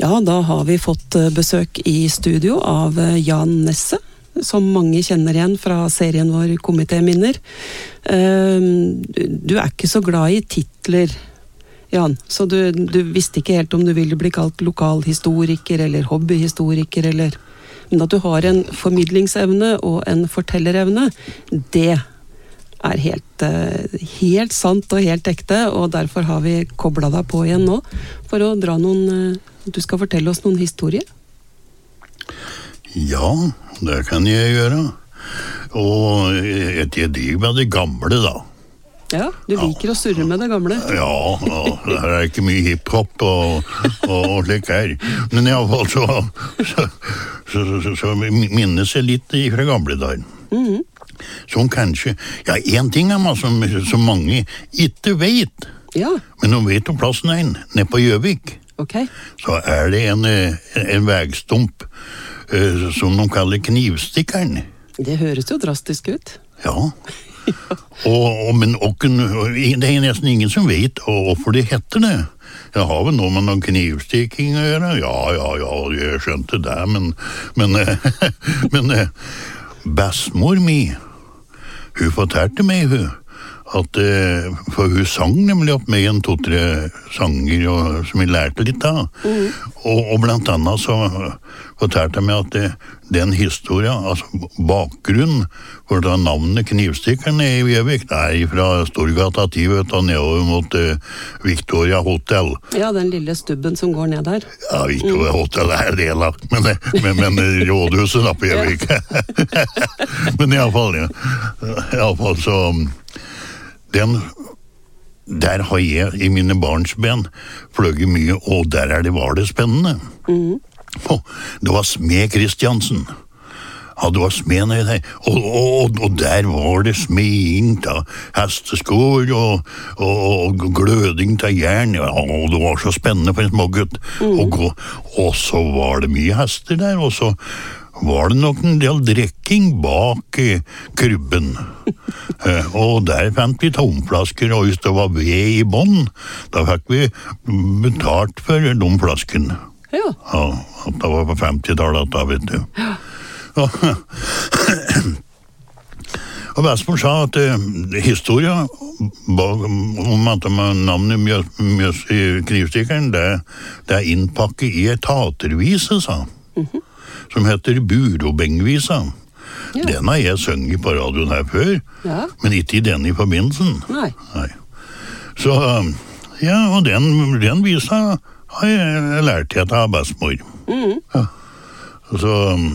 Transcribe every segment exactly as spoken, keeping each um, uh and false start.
Ja, da har vi fått besøk i studio av Jan Nesse, som mange kjenner igjen fra serien vår Komitéminner. Du er ikke så glad i titler, Jan, så du, du visste ikke helt om du ville bli kalt lokalhistoriker eller hobbyhistoriker, eller... Men at du har en formidlingsevne og en fortellerevne, det er helt, helt sant og helt ekte, og derfor har vi koblet deg på igjen nå, for å dra noen, du skal fortelle oss noen historier. Ja, det kan jeg gjøre. Og jeg driver med det gamle da. Ja, du liker ja. Å surre med det gamle. Ja, ja, det er ikke mye hiphop og, og, og slik her. Men i alle fall så, så, så, så, så minnes jeg litt fra gamle dager. Mm-hmm. Som kanskje, ja, en ting er man som, som mange ikke vet. Ja. Men de vet om plassen er en, nede på Gjøvik. Okay. Så er det en, en vegstump uh, som de kaller knivstikkeren. Det høres jo drastisk ut. Ja. og, og, men og, det er nesten ingen som vet hvorfor det heter det. Jeg har vel noe med noen knivstikking å gjøre. Ja, ja, ja, jeg skjønte det, men men, men bestmor mi, hun fortalte meg hun, at, for hun sang nemlig opp med en to-tre sanger og, som vi lærte litt av. Mm. Og, og blant annet så fortalte jeg meg at det, den historien, altså bakgrunnen for det navnet knivstikkerne i Gjøvik, det er fra Storgata ti, vet du, nedover mot uh, Victoria Hotel. Ja, den lille stubben som går ned der. Ja, Victoria mm. Hotel er delagt, men, men, men rådhuset da på Gjøvik. Men i alle fall, ja. I alle fall så... Den, der har jeg i mine barns ben fløgget mye, og der er det, var det spennende. Mm. Oh, det var Smed Kristiansen. Ja, det var smed nede der. Og, og, og der var det smeding av hesteskår og, og, og gløding av jern. Ja, og det var så spennende for en smågutt. Mm. Og, og så var det mye hester der, og så var det nok en del drekking bak eh, krybben. eh, og der fant vi tomflasker, og hvis det var ved i bånd, da fikk vi betalt for de flasken. Ja. Ja, det var på femti-tallet da, vet du. Ja. Og Vestmor sa at eh, historien om at navnet Mjøs, Mjøs i knivstikkeren, det, det er innpakket i et tatervise, sa han. Mhm. Som heter Burobengvisa. Ja. Den har jeg sunget på radioen her før, ja. Men ikke i den i forbindelsen. Nei. Nei. Så, ja, og den, den visa har jeg lært til av bestmor. Mm. Ja. Så,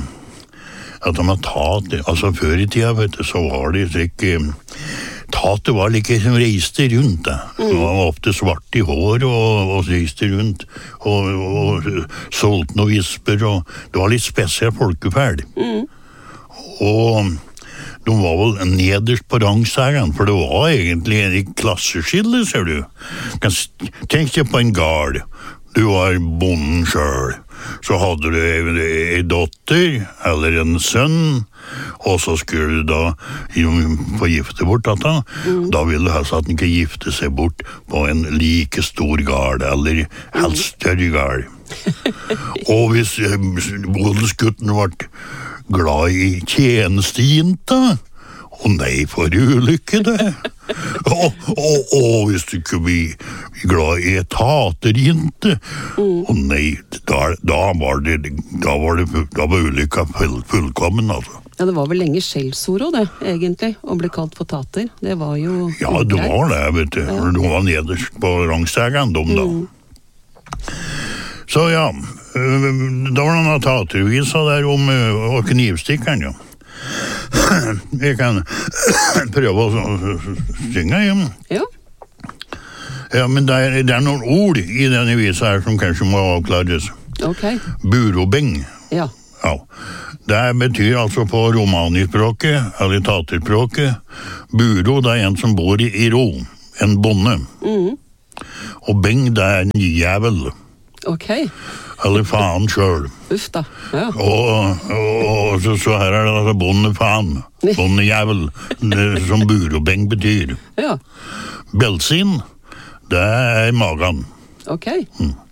at de har tatt det, altså før i tida, vet du, så var det ikke... Tatet var like som reiste rundt da. Mm. Det var ofte svart i hår og, og reiste rundt og, og solgte noen visper og det var litt spesielt folkeferd. Mm. Og de var vel nederst på rangsagen, for det var egentlig en klasseskille, ser du. Tenk deg på en gard. Du var bonden selv. Så hadde du en dotter eller en sønn, og så skulle du da få gifte bort dette. Mm. Da ville du helst at den ikke gifte seg bort på en like stor gard, eller helst større gard. Og hvis odelsgutten ble glad i tjenestejenta, å nei, for ulykke det. Og, og, og hvis du ikke blir glad i et taterjente, mm. å nei, da, da var det, da var det, da var ulykka full, fullkommen, altså. Ja, det var vel lenge skjellsord også det, egentlig, å bli kalt for tater. Det var jo... Ja, det var det, vet du. Ja. Det var nederst på rangstegen, de da. Mm. Så ja, da var det noen tatervisa der om og knivstikkeren, ja. Jeg kan prøve å synge igjen. Ja. Ja, men det er, det er noen ord i denne visa her som kanskje må avklares. Ok. Burobeng. Ja. Ja. Det betyr altså på romanispråket, eller taterspråket, buro, det er en som bor i, i ro, en bonde. Mm. Og beng, det er en jævel. Ok. Eller faen selv. Uff da, ja. Og, og, og så, så her er det altså bondefaen, bondejævel, som burobeng betyr. Ja. Belsin, det er magen. Ok. Mm.